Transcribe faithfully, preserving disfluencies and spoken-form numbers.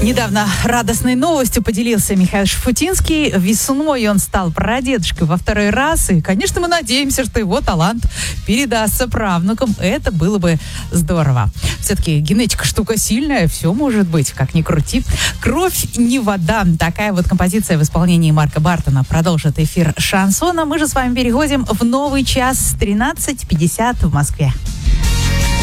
Недавно радостной новостью поделился Михаил Шуфутинский. Весной он стал прадедушкой во второй раз. И, конечно, мы надеемся, что его талант передастся правнукам. Это было бы здорово. Все-таки генетика штука сильная. Все может быть, как ни крути. «Кровь не вода». Такая вот композиция в исполнении Марка Бартона продолжит эфир шансона. Мы же с вами переходим в новый час, тринадцать пятьдесят в Москве.